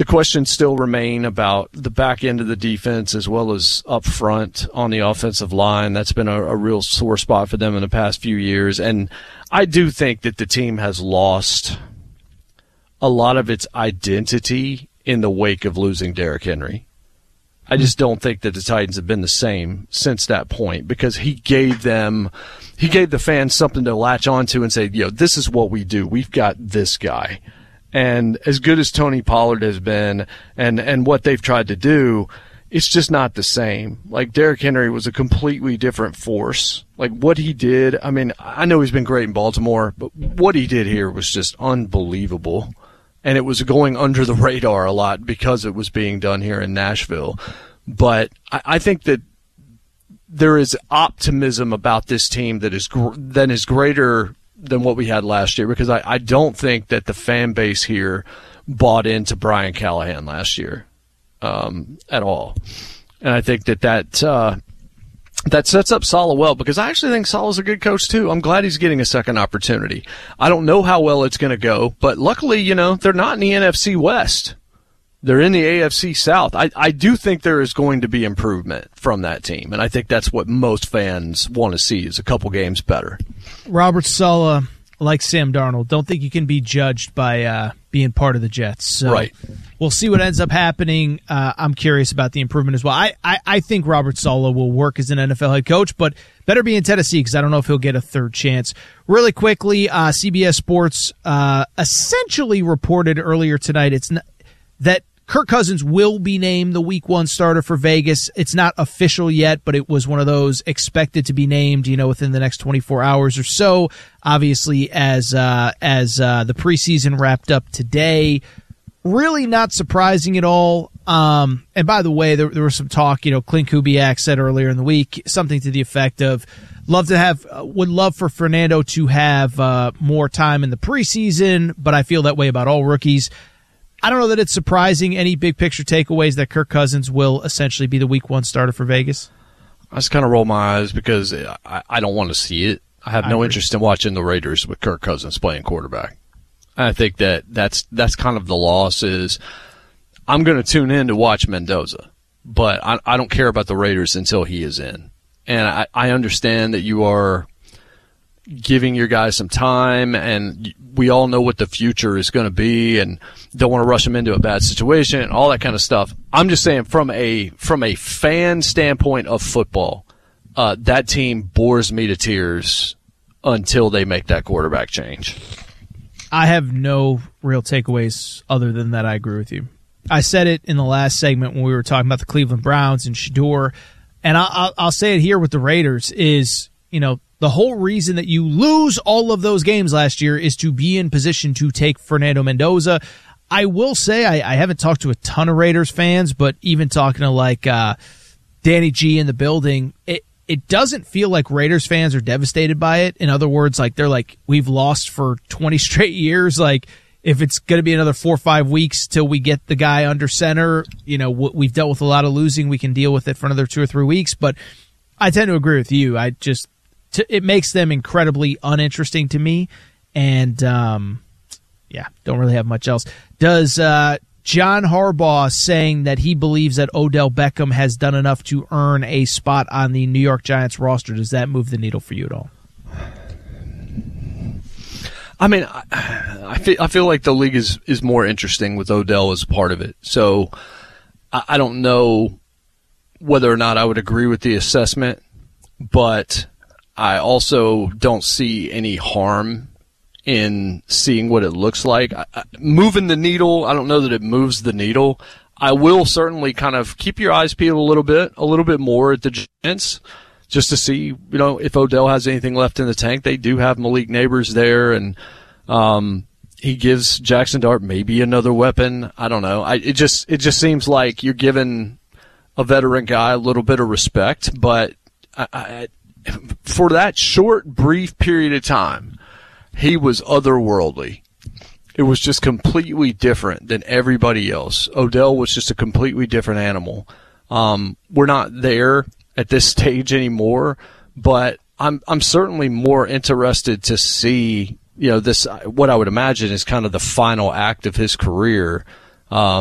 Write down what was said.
the questions still remain about the back end of the defense as well as up front on the offensive line. That's been a real sore spot for them in the past few years. And I do think that the team has lost a lot of its identity in the wake of losing Derrick Henry. I just don't think that the Titans have been the same since that point, because he gave the fans something to latch onto and say, this is what we do. We've got this guy. And as good as Tony Pollard has been and what they've tried to do, it's just not the same. Like, Derrick Henry was a completely different force. Like, what he did, I mean, I know he's been great in Baltimore, but what he did here was just unbelievable. And it was going under the radar a lot because it was being done here in Nashville. But I think that there is optimism about this team that is greater than what we had last year, because I don't think that the fan base here bought into Brian Callahan last year at all. And I think that sets up Saleh well, because I actually think Saleh's a good coach too. I'm glad he's getting a second opportunity. I don't know how well it's going to go, but luckily, they're not in the NFC West. They're in the AFC South. I do think there is going to be improvement from that team, and I think that's what most fans want to see, is a couple games better. Robert Saleh, like Sam Darnold, don't think you can be judged by being part of the Jets. So right. We'll see what ends up happening. I'm curious about the improvement as well. I think Robert Saleh will work as an NFL head coach, but better be in Tennessee, because I don't know if he'll get a third chance. Really quickly, CBS Sports essentially reported earlier tonight that Kirk Cousins will be named the Week 1 starter for Vegas. It's not official yet, but it was one of those expected to be named, within the next 24 hours or so. Obviously, as the preseason wrapped up today, really not surprising at all. And by the way, there was some talk. Clint Kubiak said earlier in the week something to the effect of, would love for Fernando to have more time in the preseason, but I feel that way about all rookies. I don't know that it's surprising. Any big picture takeaways that Kirk Cousins will essentially be the Week 1 starter for Vegas? I just kind of roll my eyes because I don't want to see it. I have no interest in watching the Raiders with Kirk Cousins playing quarterback. I think that's kind of the loss. Is I'm going to tune in to watch Mendoza, but I don't care about the Raiders until he is in. And I understand that you are giving your guys some time, and we all know what the future is going to be, and don't want to rush them into a bad situation and all that kind of stuff. I'm just saying, from a fan standpoint of football, that team bores me to tears until they make that quarterback change. I have no real takeaways other than that I agree with you. I said it in the last segment when we were talking about the Cleveland Browns and Shedeur, and I'll say it here with the Raiders is, the whole reason that you lose all of those games last year is to be in position to take Fernando Mendoza. I will say I haven't talked to a ton of Raiders fans, but even talking to Danny G in the building, it doesn't feel like Raiders fans are devastated by it. In other words, they're like, we've lost for 20 straight years. If it's going to be another 4 or 5 weeks till we get the guy under center, we've dealt with a lot of losing. We can deal with it for another 2 or 3 weeks. But I tend to agree with you. It makes them incredibly uninteresting to me, and don't really have much else. Does John Harbaugh saying that he believes that Odell Beckham has done enough to earn a spot on the New York Giants roster, does that move the needle for you at all? I mean, I feel like the league is more interesting with Odell as part of it. So I don't know whether or not I would agree with the assessment, but I also don't see any harm in seeing what it looks like. Moving the needle, I don't know that it moves the needle. I will certainly kind of keep your eyes peeled a little bit more at the Giants, just to see, if Odell has anything left in the tank. They do have Malik Neighbors there, and he gives Jackson Dart maybe another weapon. I don't know. It just seems like you're giving a veteran guy a little bit of respect, but for that short, brief period of time, he was otherworldly. It was just completely different than everybody else. Odell was just a completely different animal. We're not there at this stage anymore, but I'm certainly more interested to see, this, what I would imagine is kind of the final act of his career.